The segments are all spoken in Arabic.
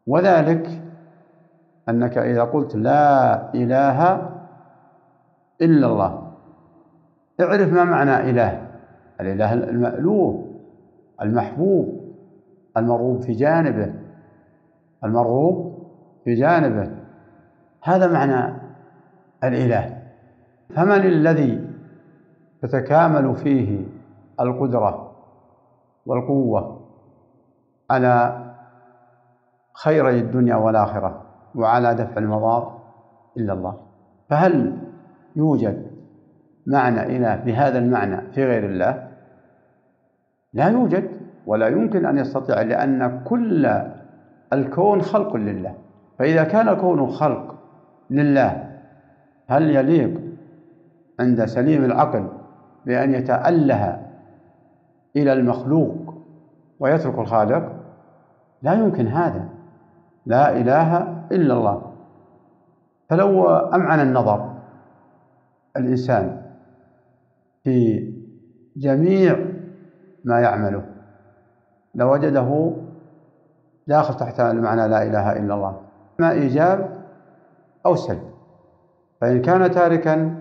وذلك أنك إذا قلت لا إله إلا الله، اعرف ما معنى إله. الإله المألوه المحبوب المرغوب في جانبه، المرغوب في جانبه، هذا معنى الإله. فمن الذي تتكامل فيه القدرة والقوة على خيري الدنيا والآخرة وعلى دفع المضار إلا الله؟ فهل يوجد معنى إله بهذا المعنى في غير الله؟ لا يوجد ولا يمكن أن يستطيع، لأن كل الكون خلق لله. فإذا كان الكون خلق لله، هل يليق عند سليم العقل بأن يتأله إلى المخلوق ويترك الخالق؟ لا يمكن هذا. لا إله إلا الله. فلو أمعن النظر الإنسان في جميع ما يعمله لوجده داخل تحت المعنى لا إله إلا الله، ما إيجاب أو سلب. فإن كان تاركا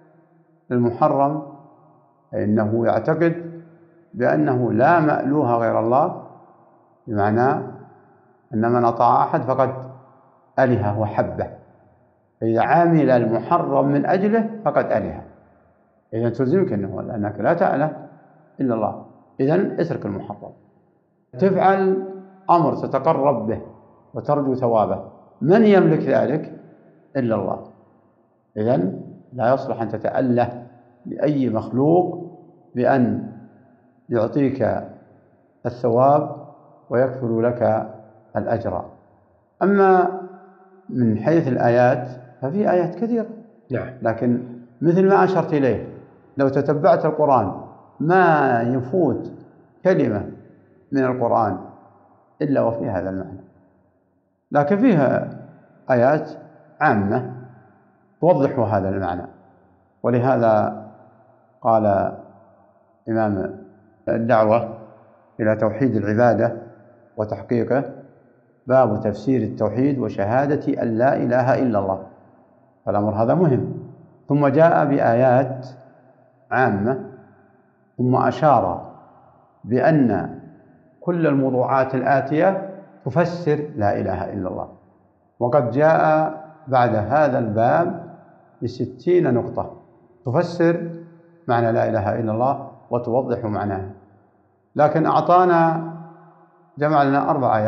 للمحرم فإنه يعتقد بأنه لا مألوه غير الله، بمعنى أن من أطاع أحد فقد أله وحبه، فإذا عامل المحرم من أجله فقد أله. إذا تلزمك أنك لا تأله إلا الله، إذن اترك المحرم. تفعل أمر تتقرب به وترجو ثوابه، من يملك ذلك إلا الله. إذن لا يصلح أن تتأله لأي مخلوق بأن يعطيك الثواب ويكفل لك الأجر. أما من حيث الآيات ففي آيات كثيرة، لكن مثل ما أشرت إليه، لو تتبعت القرآن ما يفوت كلمة من القرآن إلا وفي هذا المعنى، لكن فيها آيات عامة توضح هذا المعنى. ولهذا قال إمام الدعوة إلى توحيد العبادة وتحقيقه: باب تفسير التوحيد وشهادة أن لا إله إلا الله. فالأمر هذا مهم. ثم جاء بآيات عامة، ثم أشار بأن كل الموضوعات الآتية تفسر لا إله إلا الله. وقد جاء بعد هذا الباب ب60 نقطة تفسر معنى لا إله إلا الله وتوضح معناه. لكن أعطانا جمع لنا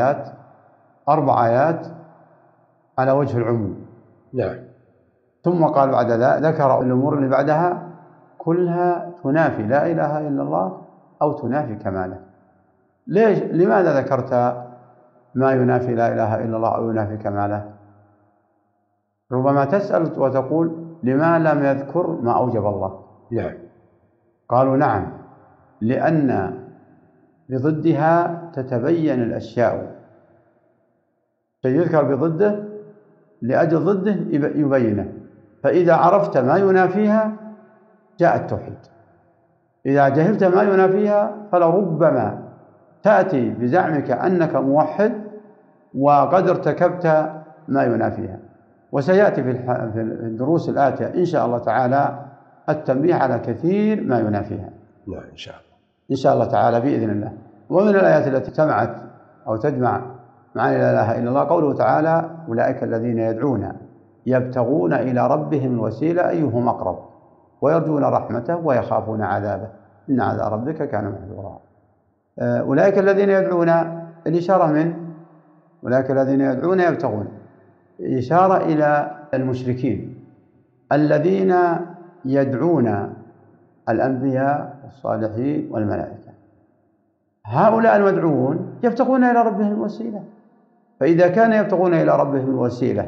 4 آيات على وجه العموم. ثم قال بعد ذلك ذكر الأمور اللي بعدها كلها تنافي لا إله إلا الله أو تنافي كماله. ليش؟ لماذا ذكرت ما ينافي لا إله إلا الله أو ينافي كماله؟ ربما تسأل وتقول: لما لم يذكر ما أوجب الله؟ قالوا: نعم، لأن بضدها تتبين الأشياء، فيذكر بضده لأجل ضده يبينه. فإذا عرفت ما ينافيها جاء التوحيد، إذا جهلت ما ينافيها فلربما تأتي بزعمك أنك موحد وقد ارتكبت ما ينافيها. وسيأتي في الدروس الآتية إن شاء الله تعالى التنبيه على كثير ما ينافيها إن شاء الله تعالى بإذن الله. ومن الآيات التي جمعت أو تجمع معنى لا إله إلا الله قوله تعالى: أولئك الذين يدعون يبتغون إلى ربهم الوسيلة أيهم أقرب ويرجون رحمته ويخافون عذابه إن عذاب ربك كان محذورا. أولئك الذين يدعون، الإشارة من أولئك الذين يدعون يبتغون، إشارة إلى المشركين الذين يدعون الأنبياء والصالحين والملائكة. هؤلاء المدعوون يبتغون إلى ربهم الوسيلة، فإذا كان يبتغون إلى ربهم الوسيلة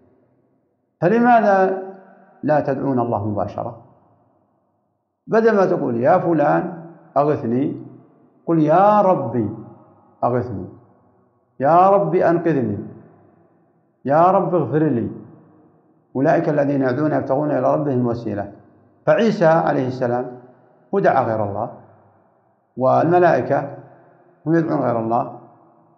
فلماذا لا تدعون الله مباشرة؟ بدل ما تقول يا فلان أغثني، قل يا ربي أغثني، يا ربي أنقذني، يا رب اغفر لي. أولئك الذين يدعون يبتغون إلى ربهم الوسيلة. فعيسى عليه السلام هو دعا غير الله، والملائكة هم يدعون غير الله،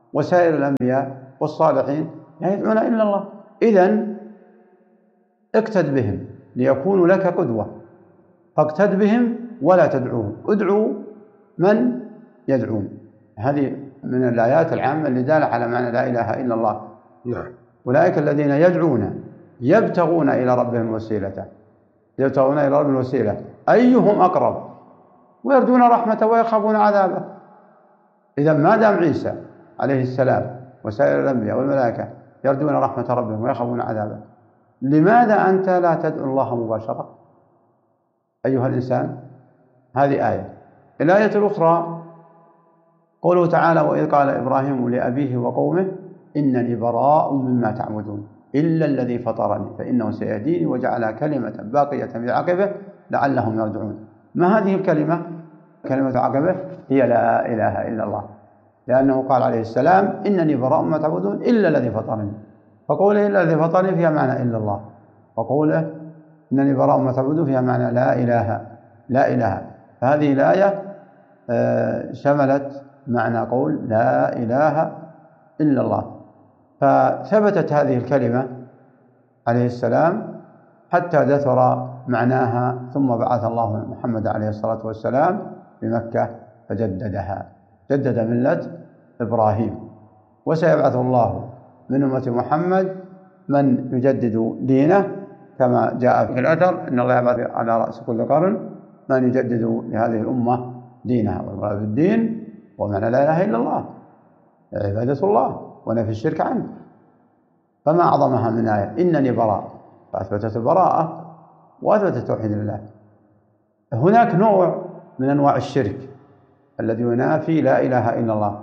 وسائر الأنبياء والصالحين لا يدعون إلا الله. إذن اقتد بهم ليكونوا لك قدوة، فاقتد بهم ولا تدعوهم، ادعوا من يدعون. هذه من الآيات العامة اللي دالة على معنى لا إله إلا الله. أولئك الذين يدعون يبتغون إلى ربهم الوسيلة، يبتغون إلى ربهم الوسيلة أيهم أقرب، ويرجون رحمته ويخافون عذابه. إذا ما دام عيسى عليه السلام وسائر الأنبياء والملائكة يرجون رحمة ربهم ويخافون عذابه، لماذا أنت لا تدعو الله مباشرة أيها الإنسان؟ هذه آية. الآية الأخرى قوله تعالى: وإذ قال إبراهيم لأبيه وقومه إنني براء مما تعبدون إلا الذي فطرني فإنه سيهديني وجعل كلمة باقية في عقبه لعلهم يرجعون. ما هذه الكلمة؟ كلمة عقبه هي لا إله إلا الله، لأنه قال عليه السلام: إنني براء مما تعبدون إلا الذي فطرني، فقوله إلا الذي فطرني فيها معنى إلا الله، وقوله إنني براء مما تعبدون فيها معنى لا إله لا إله. فهذه الآية شملت معنى قول لا إله إلا الله. فثبتت هذه الكلمة عليه السلام حتى دثر معناها، ثم بعث الله محمد عليه الصلاة والسلام بمكة فجددها، جدد ملة إبراهيم. وسيبعث الله من أمة محمد من يجدد دينه، كما جاء في الأثر: إن الله يبعث على رأس كل قرن من يجدد لهذه الأمة دينها. والمراد بالدين ومعنى لا إله إلا الله، عبادة الله ونفي الشرك عنه. فما أعظمها من آية إنني براء، فأثبتت البراءة وأثبتت توحيد الله. هناك نوع من أنواع الشرك الذي ينافي لا إله إلا الله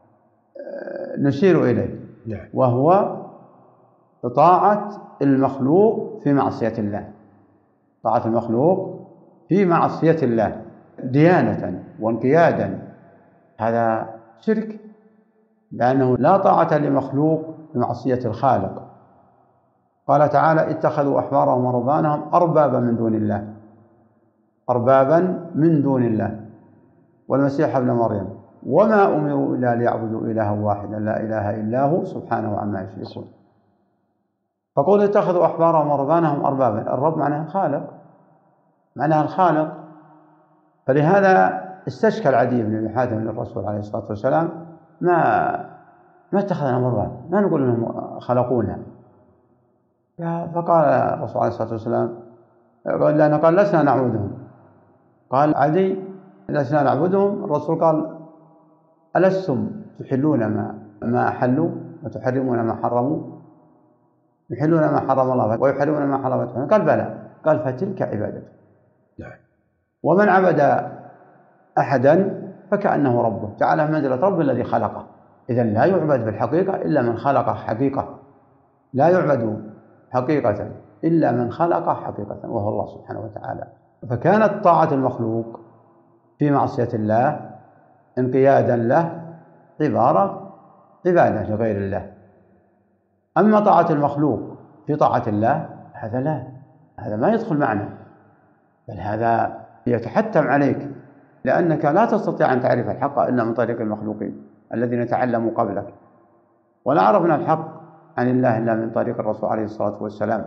نشير إليه، وهو طاعة المخلوق في معصية الله. طاعة المخلوق في معصية الله ديانة وانقيادا، هذا شرك، لأنه لا طاعة لمخلوق بمعصية الخالق. قال تعالى: اتخذوا أحبارهم ورهبانهم أربابا من دون الله، أربابا من دون الله والمسيح ابن مريم وما أمروا إلا ليعبدوا إلها واحدا لا إله إلا هو سبحانه عما يشركون. فقول اتخذوا أحبارهم ورهبانهم أربابا، الرب معناه الخالق، معناه الخالق. فلهذا استشكل عدي بن أبي حاتم للرسول عليه الصلاة والسلام: ما اتخذنا مربان، ما نقول انهم خلقونا. فقال الرسول عليه الصلاة والسلام: لأنه قال لسنا نعبدهم. قال عدي: لسنا نعبدهم. الرسول قال: ألستم تحلون ما أحلوا وتحرمون ما حرموا، يحلون ما حرم الله ويحرمون ما حرمته؟ قال: بلى. قال: فتلك عبادته. ومن عبد أحدا فكأنه ربه، جعله منزلة رب الذي خلقه. إذن لا يعبد بالحقيقة إلا من خلق حقيقة، لا يعبد حقيقة إلا من خلق حقيقة، وهو الله سبحانه وتعالى. فكانت طاعة المخلوق في معصية الله انقيادا له عبارة عبادة لغير الله. أما طاعة المخلوق في طاعة الله هذا لا، هذا ما يدخل معنا، بل هذا يتحتم عليك، لأنك لا تستطيع أن تعرف الحق إلا من طريق المخلوقين الذين تعلموا قبلك، ولا عرفنا الحق عن الله إلا من طريق الرسول عليه الصلاة والسلام.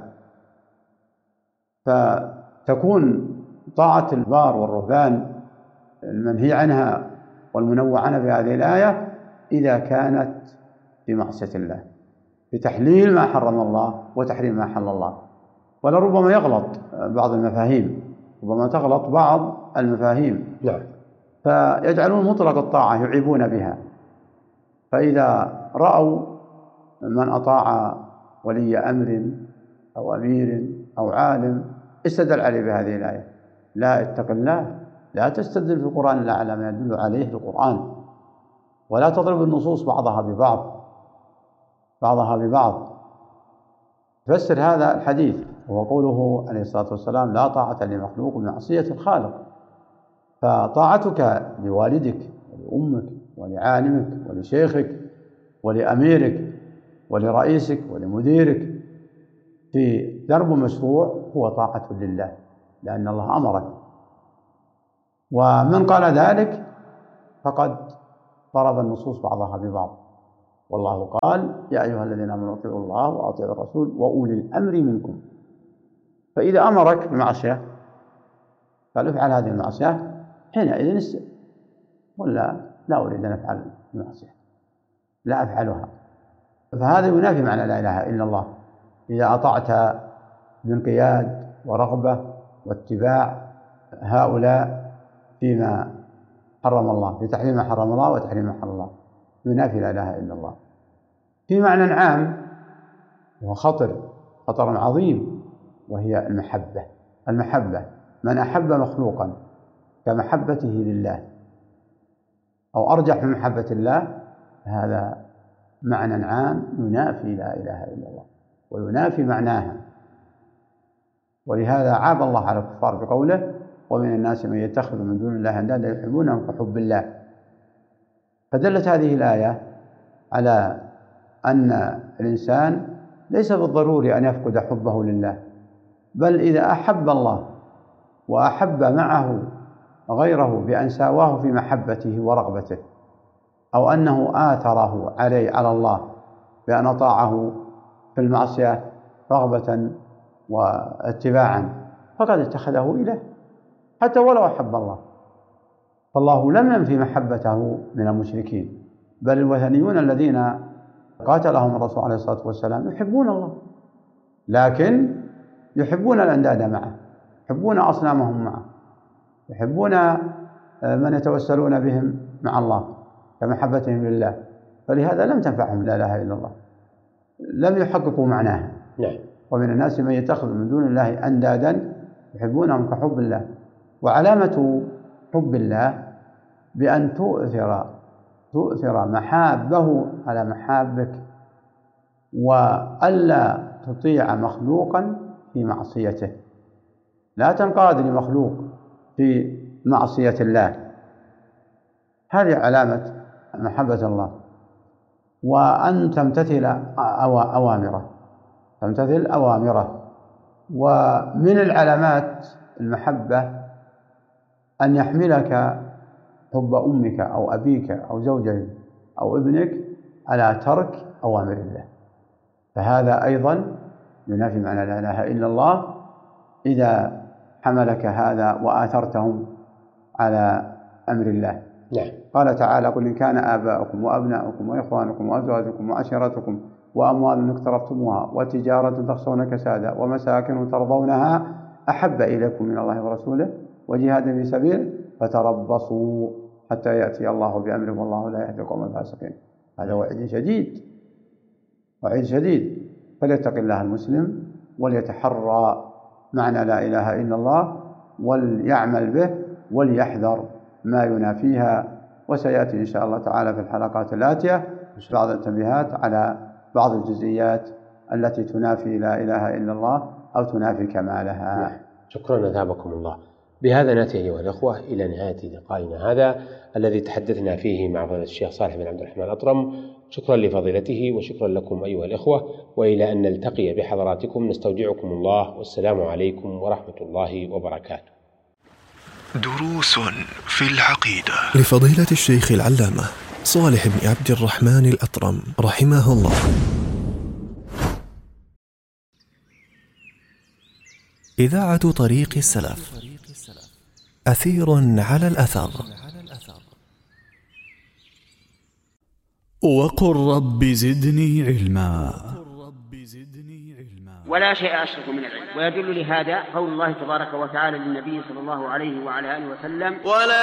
فتكون طاعة الأحبار والرهبان المنهي عنها والمنوع عنها بهذه الآية إذا كانت في معصية الله، بتحليل ما حرم الله وتحريم ما حل الله. ولربما يغلط بعض المفاهيم، ربما تغلط بعض المفاهيم، فيجعلون مطلق الطاعة يعيبون بها. فإذا رأوا من أطاع ولي أمر أو أمير أو عالم استدل عليه بهذه الآية: لا اتق الله، لا تستدل في القرآن إلا على ما يدل عليه القرآن، ولا تضرب النصوص بعضها ببعض. فسر هذا الحديث وهو قوله عليه الصلاة والسلام: لا طاعة لمخلوق بمعصية الخالق. فطاعتك لوالدك ولأمك ولعالمك ولشيخك ولأميرك ولرئيسك ولمديرك في درب مشروع هو طاعة لله، لأن الله أمرك. ومن قال ذلك فقد ضرب النصوص بعضها ببعض، والله قال يا أيها الذين آمنوا اطيعوا الله وأطيعوا الرسول وأولي الأمر منكم. فإذا أمرك بمعصية قال افعل هذه المعصية، حينئذ استئذن، ولا لا أريد أن أفعل المعصية، لا أفعلها. فهذا ينافي معنى لا إله إلا الله. إذا أطعت بانقياد ورغبة واتباع هؤلاء فيما حرم الله، في تحريم ما حرم الله وتحريم ما حرم الله، ينافي لا إله إلا الله. في معنى عام وخطر عظيم، وهي المحبة. المحبة، من أحب مخلوقا كمحبته لله أو أرجح من محبة الله، هذا معنى عام ينافي لا إله إلا الله وينافي معناها. ولهذا عاب الله على الكفار بقوله ومن الناس من يتخذ من دون الله أندادا يحبونهم كحب الله. فدلت هذه الآية على أن الإنسان ليس بالضروري أن يفقد حبه لله، بل إذا أحب الله وأحب معه غيره بأن ساواه في محبته ورغبته، أو أنه آثره على الله بأن أطاعه في المعصية رغبة واتباعا، فقد اتخذه إله حتى ولو أحب الله. فالله لم ينفي محبته من المشركين، بل الوثنيون الذين قاتلهم الرسول عليه الصلاة والسلام يحبون الله، لكن يحبون الأنداد معه، يحبون أصنامهم معه، يحبون من يتوسلون بهم مع الله كمحبتهم لله، فلهذا لم تنفعهم لا إله إلا الله، لم يحققوا معناها. ومن الناس من يتخذ من دون الله أندادا يحبونهم كحب الله. وعلامة حب الله بأن تؤثر محابه على محابك، وألا تطيع مخلوقا في معصيته، لا تنقاد لمخلوق في معصية الله، هذه علامة محبة الله. وأن تمتثل أوامره. ومن العلامات المحبة أن يحملك حب أمك أو أبيك أو زوجك أو ابنك على ترك أوامر الله، فهذا أيضا ينافي معنى لا إله إلا الله إذا حملك هذا وآثرتهم على أمر الله. قال تعالى قل إن كان آباؤكم وأبناؤكم وإخوانكم وأزواجكم وعشيرتكم وأموال اقترفتموها وتجارة تخشون كسادها ومساكن ترضونها أحب إليكم من الله ورسوله وجهاد في سبيله فتربصوا حتى يأتي الله بأمره والله لا يهدي القوم الفاسقين. هذا وعيد شديد، فليتق الله المسلم وليتحرى معنى لا إله إلا الله وليعمل به وليحذر ما ينافيها. وسيأتي إن شاء الله تعالى في الحلقات الآتية بعض التنبيهات على بعض الجزئيات التي تنافي لا إله إلا الله أو تنافي كمالها. شكرا أثابكم الله. بهذا نأتي أيها الأخوة إلى نهاية لقائنا هذا الذي تحدثنا فيه مع فضيلة الشيخ صالح بن عبد الرحمن الأطرم. شكرا لفضيلته وشكرا لكم أيها الأخوة، وإلى أن نلتقي بحضراتكم نستودعكم الله، والسلام عليكم ورحمة الله وبركاته. دروس في العقيدة لفضيلة الشيخ العلامة صالح بن عبد الرحمن الأطرم رحمه الله. إذاعة طريق السلف، أثير على الأثر. وقل رب زدني علما. ولا شيء أشرف من العلم. ويدل لهذا قول الله تبارك وتعالى للنبي صلى الله عليه وعلى آله وسلم